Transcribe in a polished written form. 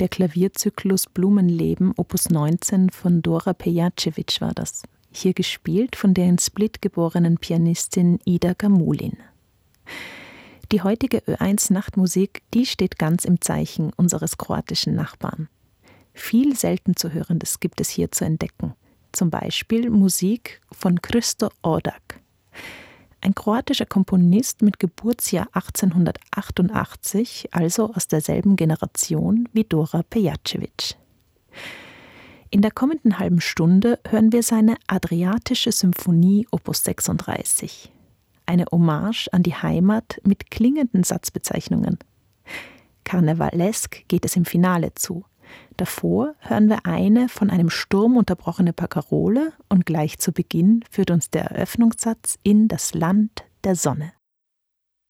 Der Klavierzyklus Blumenleben Opus 19 von Dora Pejacevic war das. Hier gespielt von der in Split geborenen Pianistin Ida Gamulin. Die heutige Ö1 Nachtmusik, die steht ganz im Zeichen unseres kroatischen Nachbarn. Viel selten zu Hörendes gibt es hier zu entdecken. Zum Beispiel Musik von Krsto Odak. Ein kroatischer Komponist mit Geburtsjahr 1888, also aus derselben Generation wie Dora Pejacevic. In der kommenden halben Stunde hören wir seine Adriatische Symphonie Opus 36. Eine Hommage an die Heimat mit klingenden Satzbezeichnungen. Karnevalesk geht es im Finale zu. Davor hören wir eine von einem Sturm unterbrochene Barkarole und gleich zu Beginn führt uns der Eröffnungssatz in das Land der Sonne.